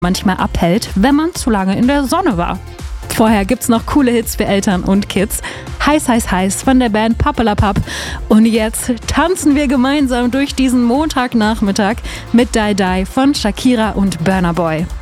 manchmal abhält, wenn man zu lange in der Sonne war. Vorher gibt's noch coole Hits für Eltern und Kids. Heiß, heiß, heiß von der Band Papperlapapp. Und jetzt tanzen wir gemeinsam durch diesen Montagnachmittag mit Die Die von Shakira und Burna Boy.